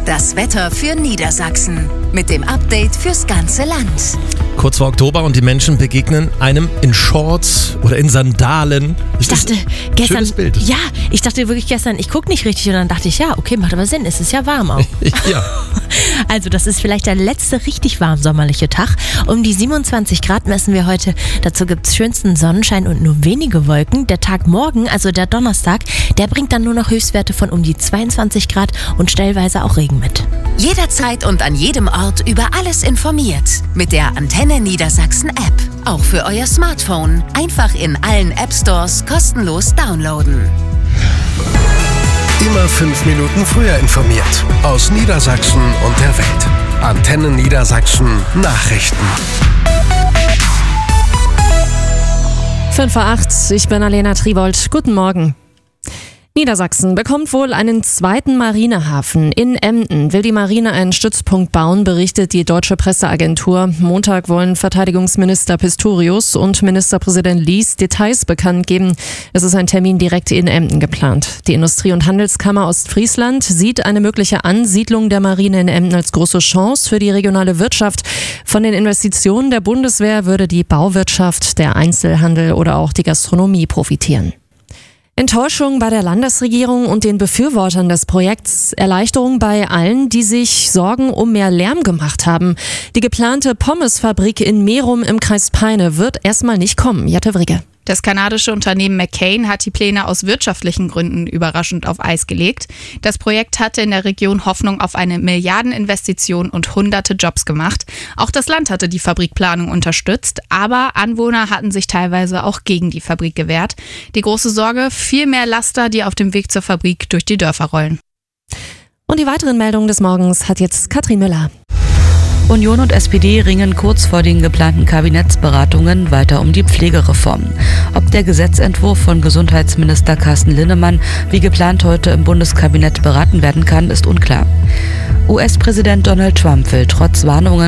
Das Wetter für Niedersachsen mit dem Update fürs ganze Land. Kurz vor Oktober und die Menschen begegnen einem in Shorts oder in Sandalen. Ich dachte gestern, schönes Bild. Ja, ich dachte wirklich gestern, ich gucke nicht richtig und dann dachte ich, ja, okay, macht aber Sinn, es ist ja warm auch. Ja. Also das ist vielleicht der letzte richtig warm sommerliche Tag. Um die 27 Grad messen wir heute. Dazu gibt es schönsten Sonnenschein und nur wenige Wolken. Der Tag morgen, also der Donnerstag, der bringt dann nur noch Höchstwerte von um die 22 Grad und stellenweise auch Regen mit. Jederzeit und an jedem Ort über alles informiert. Mit der Antenne Niedersachsen App. Auch für euer Smartphone. Einfach in allen App Stores kostenlos downloaden. Immer 5 Minuten früher informiert. Aus Niedersachsen und der Welt. Antenne Niedersachsen Nachrichten. 5:08 ich bin Alena Tribold. Guten Morgen. Niedersachsen bekommt wohl einen zweiten Marinehafen. In Emden will die Marine einen Stützpunkt bauen, berichtet die deutsche Presseagentur. Montag wollen Verteidigungsminister Pistorius und Ministerpräsident Lies Details bekannt geben. Es ist ein Termin direkt in Emden geplant. Die Industrie- und Handelskammer Ostfriesland sieht eine mögliche Ansiedlung der Marine in Emden als große Chance für die regionale Wirtschaft. Von den Investitionen der Bundeswehr würde die Bauwirtschaft, der Einzelhandel oder auch die Gastronomie profitieren. Enttäuschung bei der Landesregierung und den Befürwortern des Projekts, Erleichterung bei allen, die sich Sorgen um mehr Lärm gemacht haben. Die geplante Pommesfabrik in Merum im Kreis Peine wird erstmal nicht kommen. Jette Wrigge. Das kanadische Unternehmen McCain hat die Pläne aus wirtschaftlichen Gründen überraschend auf Eis gelegt. Das Projekt hatte in der Region Hoffnung auf eine Milliardeninvestition und hunderte Jobs gemacht. Auch das Land hatte die Fabrikplanung unterstützt, aber Anwohner hatten sich teilweise auch gegen die Fabrik gewehrt. Die große Sorge, viel mehr Laster, die auf dem Weg zur Fabrik durch die Dörfer rollen. Und die weiteren Meldungen des Morgens hat jetzt Katrin Müller. Union und SPD ringen kurz vor den geplanten Kabinettsberatungen weiter um die Pflegereform. Ob der Gesetzentwurf von Gesundheitsminister Carsten Linnemann wie geplant heute im Bundeskabinett beraten werden kann, ist unklar. US-Präsident Donald Trump will trotz Warnungen